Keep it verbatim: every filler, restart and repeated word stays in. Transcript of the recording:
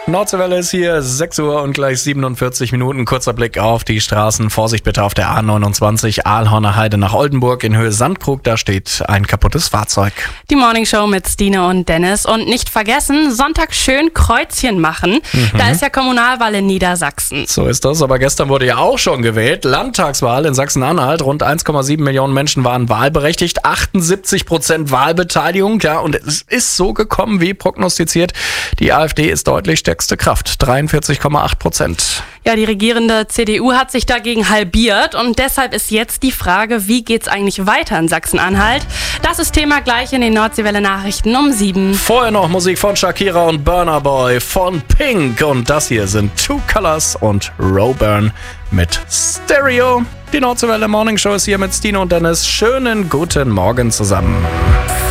Nordseewelle ist hier, sechs Uhr und gleich siebenundvierzig Minuten. Kurzer Blick auf die Straßen. Vorsicht bitte auf der A neunundzwanzig, Aalhorner Heide nach Oldenburg in Höhe Sandkrug. Da steht ein kaputtes Fahrzeug. Die Morningshow mit Stine und Dennis. Und nicht vergessen, Sonntag schön Kreuzchen machen. Mhm. Da ist ja Kommunalwahl in Niedersachsen. So ist das, aber gestern wurde ja auch schon gewählt. Landtagswahl in Sachsen-Anhalt. Rund eins Komma sieben Millionen Menschen waren wahlberechtigt. achtundsiebzig Prozent Wahlbeteiligung. Ja, und es ist so gekommen wie prognostiziert. Die AfD ist deutlich stärkste Kraft, dreiundvierzig Komma acht Prozent. Ja, die regierende C D U hat sich dagegen halbiert und deshalb ist jetzt die Frage, wie geht's eigentlich weiter in Sachsen-Anhalt? Das ist Thema gleich in den Nordseewelle-Nachrichten um sieben. Vorher noch Musik von Shakira und Burna Boy von Pink und das hier sind Two Colors und Roburn mit Stereo. Die Nordseewelle Morning Show ist hier mit Stine und Dennis. Schönen guten Morgen zusammen.